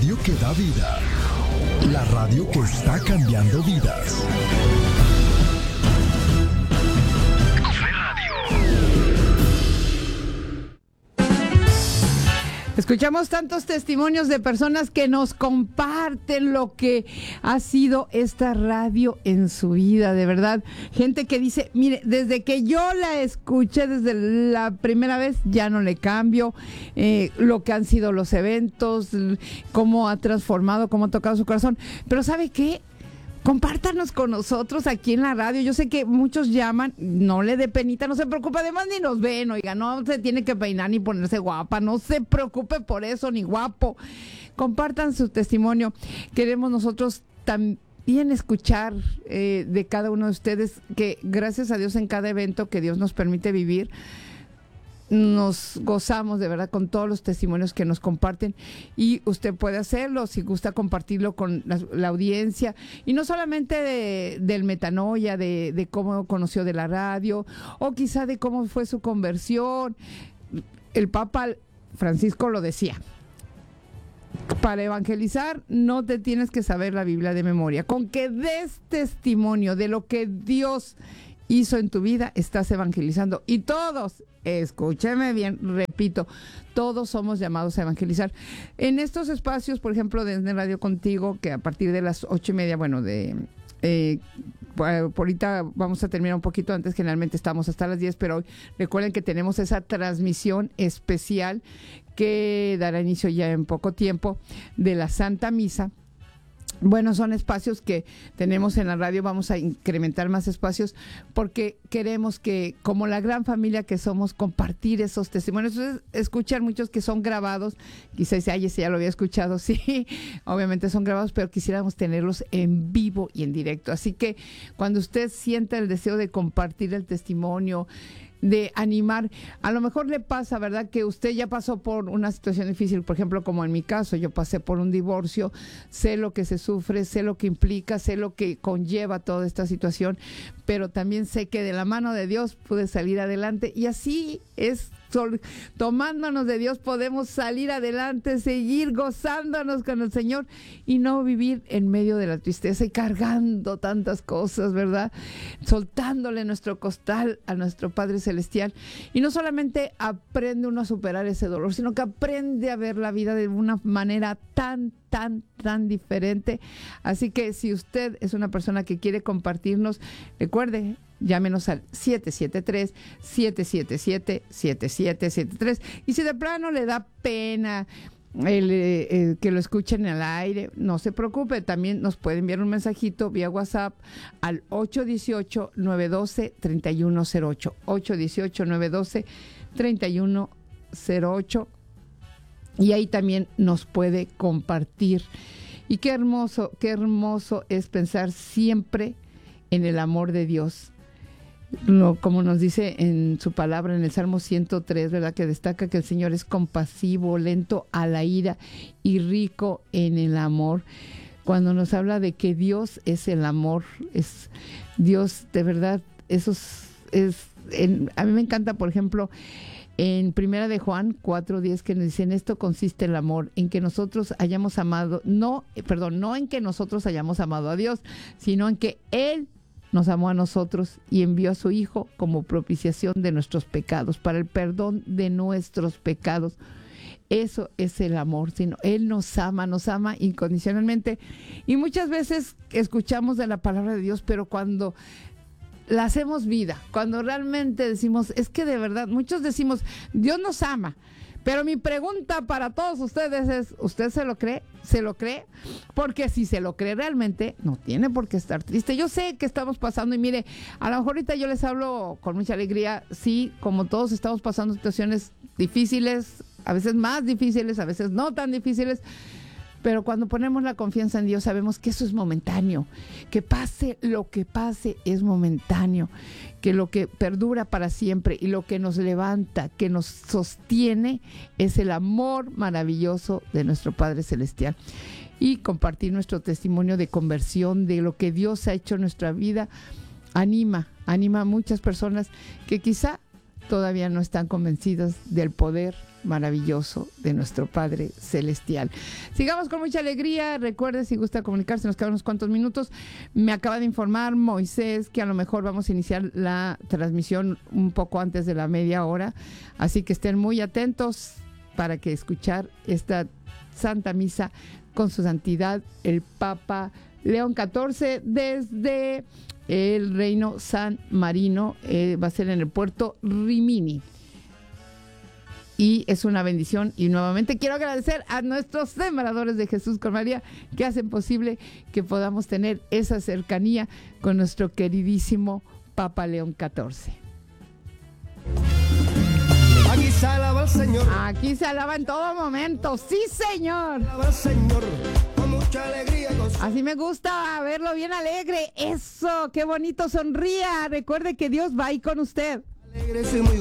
radio que da vida. La radio que está cambiando vidas. Escuchamos tantos testimonios de personas que nos comparten lo que ha sido esta radio en su vida, de verdad. Gente que dice, mire, desde que yo la escuché, desde la primera vez, ya no le cambio. Lo que han sido los eventos, cómo ha transformado, cómo ha tocado su corazón. Pero ¿sabe qué? Compártanos con nosotros aquí en la radio. Yo sé que muchos llaman, no le dé penita, no se preocupe, además ni nos ven, oiga, no se tiene que peinar ni ponerse guapa, no se preocupe por eso, ni guapo. Compartan su testimonio. Queremos nosotros también escuchar de cada uno de ustedes, que gracias a Dios en cada evento que Dios nos permite vivir, nos gozamos de verdad con todos los testimonios que nos comparten, y usted puede hacerlo si gusta compartirlo con la audiencia, y no solamente del Metanoia, de cómo conoció de la radio, o quizá de cómo fue su conversión. El Papa Francisco lo decía: para evangelizar no te tienes que saber la Biblia de memoria, con que des testimonio de lo que Dios hizo en tu vida, estás evangelizando. Y todos, escúcheme bien, repito, todos somos llamados a evangelizar. En estos espacios, por ejemplo, desde Radio Contigo, que a partir de las 8:30, bueno, por ahorita vamos a terminar un poquito antes, generalmente estamos hasta las 10, pero hoy recuerden que tenemos esa transmisión especial que dará inicio ya en poco tiempo de la Santa Misa. Bueno, son espacios que tenemos en la radio, vamos a incrementar más espacios porque queremos que, como la gran familia que somos, compartir esos testimonios. Entonces, escuchar muchos que son grabados, quizás dice, ay, ese ya lo había escuchado, sí, obviamente son grabados, pero quisiéramos tenerlos en vivo y en directo. Así que cuando usted sienta el deseo de compartir el testimonio, de animar, a lo mejor le pasa, ¿verdad?, que usted ya pasó por una situación difícil, por ejemplo, como en mi caso, yo pasé por un divorcio, sé lo que se sufre, sé lo que implica, sé lo que conlleva toda esta situación, pero también sé que de la mano de Dios pude salir adelante, y así es, tomándonos de Dios podemos salir adelante, seguir gozándonos con el Señor y no vivir en medio de la tristeza y cargando tantas cosas, ¿verdad? Soltándole nuestro costal a nuestro Padre Celestial. Y no solamente aprende uno a superar ese dolor, sino que aprende a ver la vida de una manera tan diferente. Así que si usted es una persona que quiere compartirnos, recuerde, llámenos al 773-777-7773. Y si de plano le da pena que lo escuchen al aire, no se preocupe, también nos puede enviar un mensajito vía WhatsApp al 818-912-3108, 818-912-3108, y ahí también nos puede compartir. Y qué hermoso es pensar siempre en el amor de Dios. Como nos dice en su palabra en el Salmo 103, ¿verdad?, que destaca que el Señor es compasivo, lento a la ira y rico en el amor. Cuando nos habla de que Dios es el amor, es Dios, de verdad, eso a mí me encanta, por ejemplo, en Primera de Juan 4:10, que nos dice: en esto consiste el amor, en que nosotros hayamos amado, no en que nosotros hayamos amado a Dios, sino en que Él nos amó a nosotros y envió a su Hijo como propiciación de nuestros pecados, para el perdón de nuestros pecados. Eso es el amor, sino Él nos ama incondicionalmente. Y muchas veces escuchamos de la palabra de Dios, pero cuando la hacemos vida, cuando realmente decimos, es que de verdad, muchos decimos, Dios nos ama. Pero mi pregunta para todos ustedes es, ¿usted se lo cree? ¿Se lo cree? Porque si se lo cree realmente, no tiene por qué estar triste. Yo sé que estamos pasando, y mire, a lo mejor ahorita yo les hablo con mucha alegría. Sí, como todos estamos pasando situaciones difíciles, a veces más difíciles, a veces no tan difíciles. Pero cuando ponemos la confianza en Dios, sabemos que eso es momentáneo, que pase lo que pase es momentáneo, que lo que perdura para siempre y lo que nos levanta, que nos sostiene, es el amor maravilloso de nuestro Padre Celestial. Y compartir nuestro testimonio de conversión, de lo que Dios ha hecho en nuestra vida, anima a muchas personas que quizá todavía no están convencidos del poder maravilloso de nuestro Padre Celestial. Sigamos con mucha alegría. Recuerde, si gusta comunicarse, nos quedan unos cuantos minutos. Me acaba de informar Moisés que a lo mejor vamos a iniciar la transmisión un poco antes de la media hora, así que estén muy atentos para que escuchar esta Santa Misa con su santidad el Papa León XIV desde el Reino San Marino. Va a ser en el puerto Rimini. Y es una bendición. Y nuevamente quiero agradecer a nuestros sembradores de Jesús con María que hacen posible que podamos tener esa cercanía con nuestro queridísimo Papa León XIV. Aquí se alaba al Señor. Aquí se alaba en todo momento. ¡Sí, Señor! Alaba al Señor con mucha alegría. Así me gusta verlo bien alegre. ¡Eso! ¡Qué bonito! Sonría. Recuerde que Dios va ahí con usted. Alegre, soy muy